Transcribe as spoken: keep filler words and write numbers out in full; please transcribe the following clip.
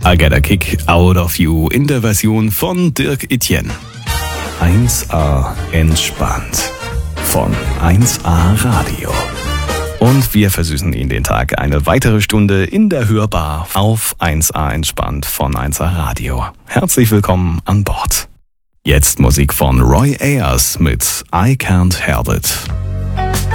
I Get a Kick Out of You in der Version von Dirk Etienne. eins A entspannt von eins A Radio. Und wir versüßen Ihnen den Tag eine weitere Stunde in der Hörbar auf eins A entspannt von eins A Radio. Herzlich willkommen an Bord. Jetzt Musik von Roy Ayers mit I Can't Help It.